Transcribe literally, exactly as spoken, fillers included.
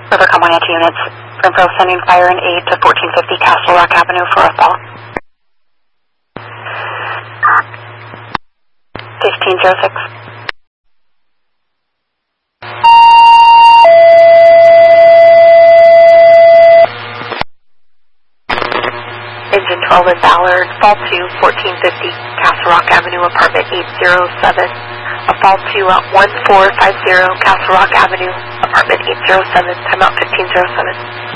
Rivercom one two units. Renfro sending fire and aid to fourteen fifty Castle Rock Avenue for a fall. fifteen oh six. Engine twelve is Ballard, fall to fourteen fifty Castle Rock Avenue, apartment eight oh seven. A fall to uh, one four five zero Castle Rock Avenue, apartment eight oh seven, timeout fifteen oh seven.